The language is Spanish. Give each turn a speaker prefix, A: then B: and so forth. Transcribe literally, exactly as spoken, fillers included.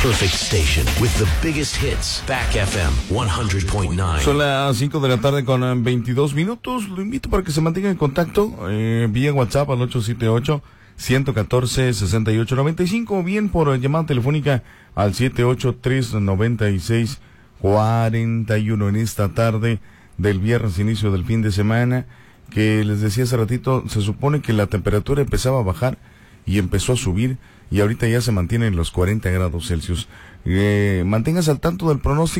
A: perfect station with the biggest hits. Back F M one hundred point nine.
B: Son las cinco de la tarde con veintidós minutos. Lo invito para que se mantenga en contacto eh, vía WhatsApp al ocho siete ocho, uno uno cuatro, seis ocho nueve cinco o bien por llamada telefónica al siete ocho tres nueve seis cuatro uno en esta tarde del viernes, inicio del fin de semana, que les decía hace ratito, se supone que la temperatura empezaba a bajar y empezó a subir y ahorita ya se mantiene en los cuarenta grados Celsius. Eh, manténgase al tanto del pronóstico.